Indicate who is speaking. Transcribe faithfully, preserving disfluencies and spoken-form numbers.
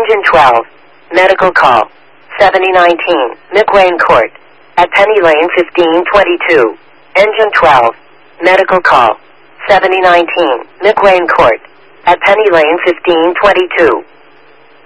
Speaker 1: Engine twelve, medical call, seventy nineteen, McWayne Court, at Penny Lane fifteen twenty-two. Engine twelve, medical call, seventy nineteen, McWayne Court, at Penny Lane fifteen twenty-two.